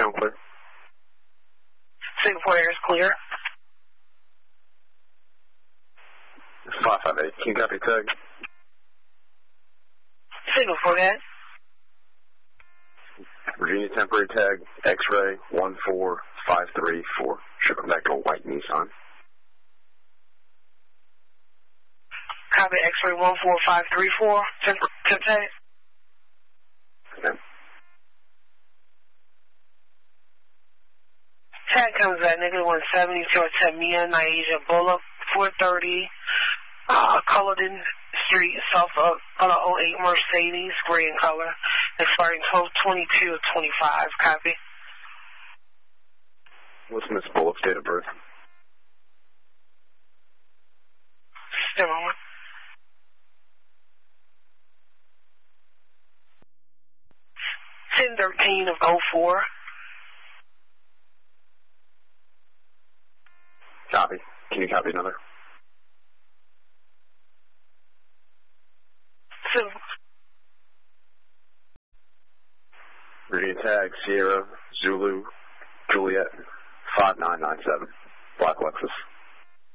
Sound clear. Singapore Air is clear. 558. Can you copy tag? Singapore, that. Virginia temporary tag, X-ray 14534. Shipping back to a white Nissan. Copy X-ray 14534. Temp tag. Okay. Tag comes at -170 towards Mia, Niaja Boulevard, 430 Culloden Street, south of 08 Mercedes, gray in color, expiring 12/22 of 25. Copy. What's Miss Bullock's date of birth? Similar. 10/13 of 04. Copy. Can you copy another? Similar. Virginia tag, Sierra, Zulu, Juliet, 5997. Black Lexus.